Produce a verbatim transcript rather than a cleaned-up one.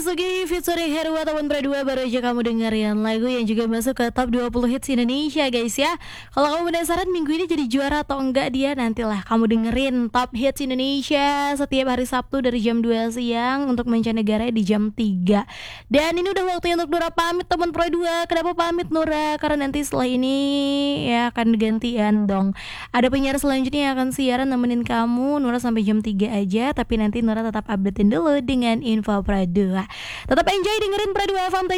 Basuki featuring Heru ataupun Berdua baru aja kamu dengerin lagu yang juga masuk ke top dua puluh hits Indonesia guys ya. Kalau kamu penasaran minggu ini jadi juara atau enggak dia, nantilah kamu dengerin top hits Indonesia setiap hari Sabtu dari jam dua siang untuk mancanegara di jam tiga. Dan ini udah waktunya untuk Nura pamit teman Pro dua. Kenapa pamit Nura? Karena nanti setelah ini ya akan gantian dong. Ada penyiar selanjutnya yang akan siaran nemenin kamu Nura sampai jam tiga aja, tapi nanti Nura tetap updatein dulu dengan info Pro dua. Tetap enjoy dengerin Pro dua F M.